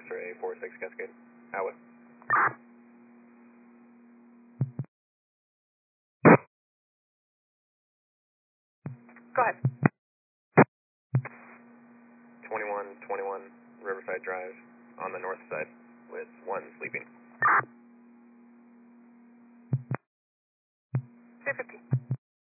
X-ray 46 Cascade. Out. Go ahead. 2121 Riverside Drive on the north side with 1 sleeping.